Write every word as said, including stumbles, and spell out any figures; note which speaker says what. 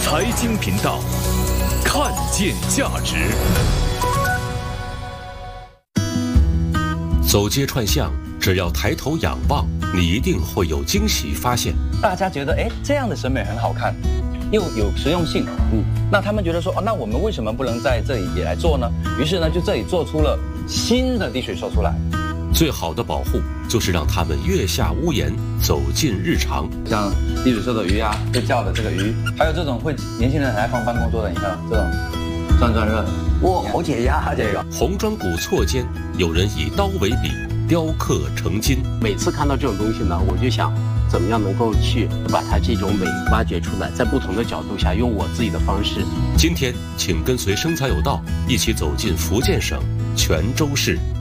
Speaker 1: 财经频道，看见价值。走街串巷，只要抬头仰望，你一定会有惊喜发现。
Speaker 2: 大家觉得，哎，这样的审美很好看，又有实用性，嗯，那他们觉得说，哦，那我们为什么不能在这里也来做呢？于是呢，就这里做出了新的滴水寿出来。
Speaker 1: 最好的保护就是让他们月下屋檐，走进日常。
Speaker 2: 像滴水寿的鱼啊，被叫的这个鱼，还有这种会年轻人很爱放办公桌的，你看这种转转热，
Speaker 3: 哇，好解压啊！这个
Speaker 1: 红砖古错间，有人以刀为笔，雕刻成金。
Speaker 4: 每次看到这种东西呢，我就想怎么样能够去把它这种美挖掘出来，在不同的角度下，用我自己的方式。
Speaker 1: 今天，请跟随生财有道一起走进福建省泉州市。